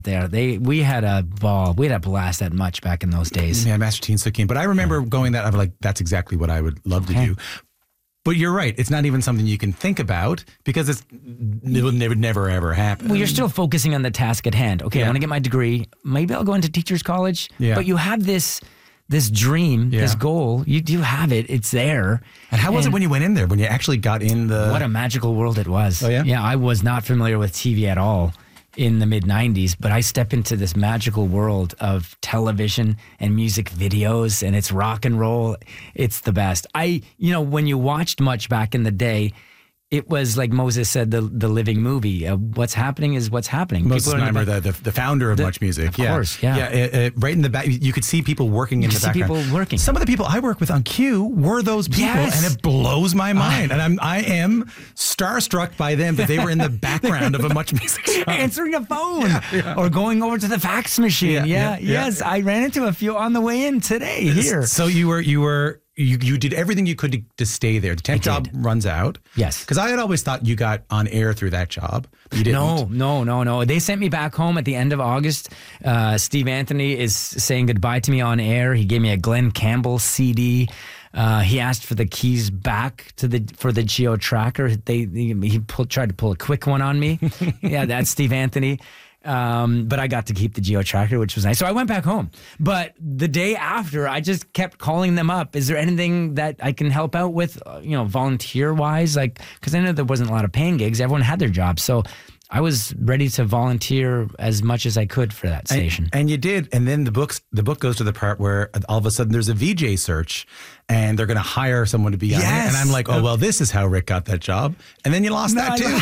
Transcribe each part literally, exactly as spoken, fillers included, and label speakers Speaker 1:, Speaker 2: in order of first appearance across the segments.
Speaker 1: there. They we had a ball. We had a blast at Much back in those days.
Speaker 2: Yeah, Master T and So Keen. But I remember yeah. going that, I was like, that's exactly what I would love okay. to do. But you're right. It's not even something you can think about because it's, it would never, never, ever happen.
Speaker 1: Well, you're still focusing on the task at hand. Okay, yeah. I want to get my degree. Maybe I'll go into teacher's college. Yeah. But you have this this dream, yeah. this goal. You do have it. It's there.
Speaker 2: And how was and it when you went in there, when you actually got in the...
Speaker 1: What a magical world it was.
Speaker 2: Oh, yeah?
Speaker 1: Yeah, I was not familiar with T V at all in the mid nineties, but I step into this magical world of television and music videos, and it's rock and roll. It's the best. I, you know, when you watched Much back in the day, it was like Moses said, the the living movie. Uh, what's happening is what's happening.
Speaker 2: Moses Znaimer, the, the the founder of the, Much Music.
Speaker 1: Of
Speaker 2: yeah.
Speaker 1: course, yeah.
Speaker 2: Yeah, uh, uh, right in the back, you could see people working
Speaker 1: you
Speaker 2: in the
Speaker 1: see
Speaker 2: background.
Speaker 1: people working.
Speaker 2: Some of the people I work with on Q were those people,
Speaker 1: yes.
Speaker 2: and it blows my mind. and I'm I am starstruck by them that they were in the background of a Much Music show.
Speaker 1: Answering a phone
Speaker 2: yeah, yeah.
Speaker 1: or going over to the fax machine. Yeah, yeah, yeah yes. Yeah. I ran into a few on the way in today here.
Speaker 2: So you were you were. You you did everything you could to, to stay there. The temp job runs out.
Speaker 1: Yes.
Speaker 2: Because I had always thought you got on air through that job. You didn't.
Speaker 1: No, no, no, no. They sent me back home at the end of August. Uh, Steve Anthony is saying goodbye to me on air. He gave me a Glenn Campbell C D. Uh, he asked for the keys back to the for the Geo Tracker. They he, he pulled, tried to pull a quick one on me. Yeah, that's Steve Anthony. Um, but I got to keep the Geo Tracker, which was nice. So I went back home. But the day after, I just kept calling them up. Is there anything that I can help out with, uh, you know, volunteer wise? Like, because I know there wasn't a lot of paying gigs. Everyone had their jobs. So I was ready to volunteer as much as I could for that station.
Speaker 2: And, and you did. And then the books, the book goes to the part where all of a sudden there's a V J search and they're going to hire someone to be on
Speaker 1: yes.
Speaker 2: it. And I'm like, oh, well, this is how Rick got that job. And then you lost
Speaker 1: no,
Speaker 2: that too.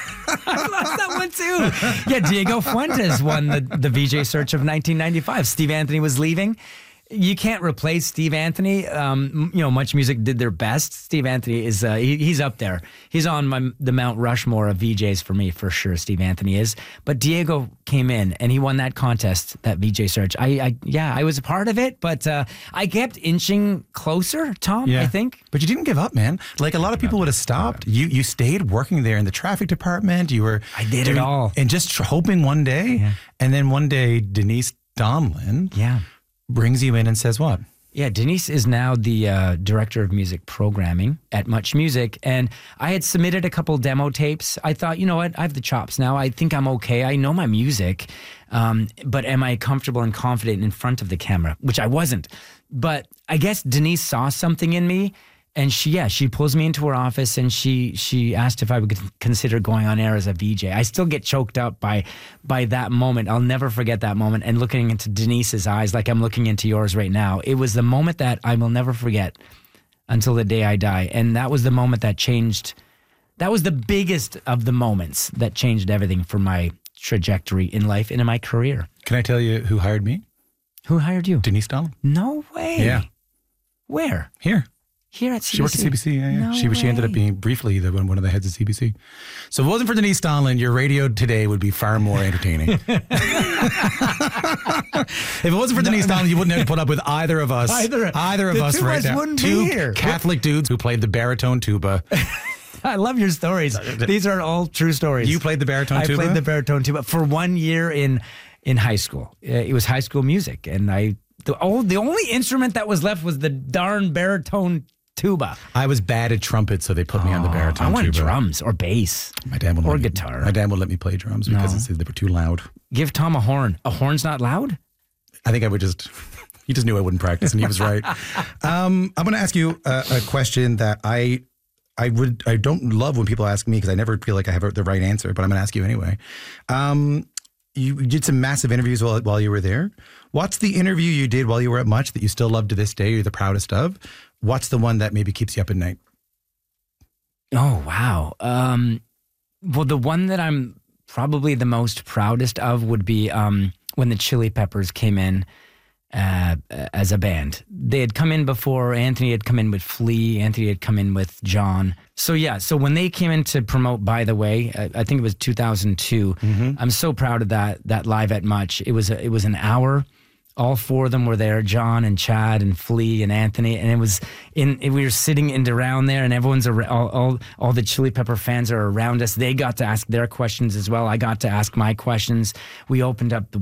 Speaker 1: I lost that one too. Yeah, Diego Fuentes won the, the V J search of nineteen ninety-five. Steve Anthony was leaving. You can't replace Steve Anthony. Um, you know, Much Music did their best. Steve Anthony is uh, he, he's up there. He's on my, the Mount Rushmore of V Js for me, for sure. Steve Anthony is. But Diego came in and he won that contest, that V J search. I, I yeah, I was a part of it, but uh, I kept inching closer, Tom.
Speaker 2: Yeah.
Speaker 1: I think.
Speaker 2: But you didn't give up, man. Like a lot of people would have stopped. You you stayed working there in the traffic department. You were.
Speaker 1: I did doing, it all,
Speaker 2: and just tr- hoping one day, yeah. and then one day Denise Donlin.
Speaker 1: Yeah.
Speaker 2: brings you in and says what?
Speaker 1: Yeah, Denise is now the uh, director of music programming at Much Music, and I had submitted a couple demo tapes. I thought, you know what, I have the chops now. I think I'm okay. I know my music, um, but am I comfortable and confident in front of the camera? Which I wasn't. But I guess Denise saw something in me, and she, yeah, she pulls me into her office, and she she asked if I would consider going on air as a V J. I still get choked up by by that moment. I'll never forget that moment. And looking into Denise's eyes, like I'm looking into yours right now, it was the moment that I will never forget until the day I die. And that was the moment that changed. That was the biggest of the moments that changed everything for my trajectory in life and in my career.
Speaker 2: Can I tell you who hired me?
Speaker 1: Who hired you?
Speaker 2: Denise Donlin.
Speaker 1: No way.
Speaker 2: Yeah.
Speaker 1: Where?
Speaker 2: Here.
Speaker 1: Here at C B C?
Speaker 2: She worked at C B C, yeah. yeah.
Speaker 1: No
Speaker 2: she she ended up being briefly the one, one of the heads of C B C. So if it wasn't for Denise Donlin, your radio today would be far more entertaining. If it wasn't for no, Denise no. Donlin, you wouldn't have put up with either of us.
Speaker 1: Either,
Speaker 2: either of
Speaker 1: the
Speaker 2: us
Speaker 1: two
Speaker 2: right
Speaker 1: us
Speaker 2: now.
Speaker 1: Wouldn't
Speaker 2: Two
Speaker 1: be here.
Speaker 2: Catholic dudes who played the baritone tuba.
Speaker 1: I love your stories. These are all true stories.
Speaker 2: You played the baritone
Speaker 1: I
Speaker 2: tuba?
Speaker 1: I played the baritone tuba for one year in in high school. Uh, it was high school music, and I the oh, the only instrument that was left was the darn baritone tuba.
Speaker 2: I was bad at trumpet, so they put me oh, on the baritone
Speaker 1: I wanted
Speaker 2: tuba.
Speaker 1: drums or bass.
Speaker 2: My dad would
Speaker 1: or
Speaker 2: let me,
Speaker 1: guitar.
Speaker 2: My dad would let me play drums because no. it's, they were too loud.
Speaker 1: Give Tom a horn. A horn's not loud?
Speaker 2: I think I would just... He just knew I wouldn't practice, and he was right. um, I'm going to ask you a, a question that I... I would. I don't love when people ask me because I never feel like I have the right answer, but I'm going to ask you anyway. Um, you did some massive interviews while, while you were there. What's the interview you did while you were at Much that you still love to this day, you're the proudest of? What's the one that maybe keeps you up at night?
Speaker 1: Oh, wow. Um, well, the one that I'm probably the most proudest of would be um, when the Chili Peppers came in uh, as a band. They had come in before. Anthony had come in with Flea. Anthony had come in with John. So, yeah. So when they came in to promote By the Way, I, I think it was two thousand two. Mm-hmm. I'm so proud of that, that live at Much. It was, a, it was an hour. All four of them were there, John and Chad and Flea and Anthony, and it was in. We were sitting in around there, and everyone's around, all, all all the Chili Pepper fans are around us. They got to ask their questions as well. I got to ask my questions. We opened up the